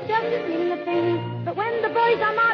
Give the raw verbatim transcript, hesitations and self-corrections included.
just a slim thing. But when the boys are